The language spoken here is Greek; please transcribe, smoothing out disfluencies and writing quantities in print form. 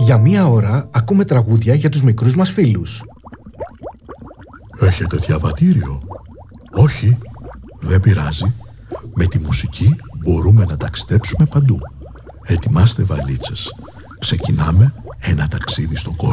Για μία ώρα ακούμε τραγούδια για τους μικρούς μας φίλους. Έχετε διαβατήριο? Όχι, δεν πειράζει. Με τη μουσική μπορούμε να ταξιδέψουμε παντού. Ετοιμάστε βαλίτσες. Ξεκινάμε ένα ταξίδι στον κόσμο.